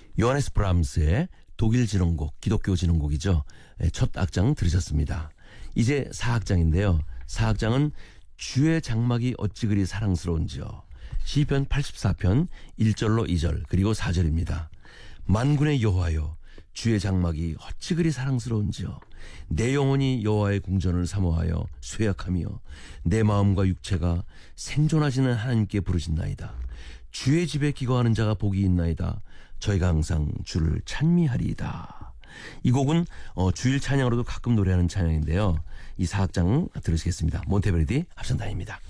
요하네스 브람스의 독일 진홍곡, 기독교 진홍곡이죠. 첫 악장 들으셨습니다. 이제 4악장인데요. 4악장은 주의 장막이 어찌 그리 사랑스러운지요. 시편 84편 1절로 2절 그리고 4절입니다. 만군의 여호와여, 주의 장막이 어찌 그리 사랑스러운지요. 내 영혼이 여호와의 궁전을 사모하여 쇠약하며 내 마음과 육체가 생존하시는 하나님께 부르짖나이다. 주의 집에 기거하는 자가 복이 있나이다. 저희가 항상 주를 찬미하리이다. 이 곡은 주일 찬양으로도 가끔 노래하는 찬양인데요. 이 4악장 들으시겠습니다. 몬테베르디 합성단입니다.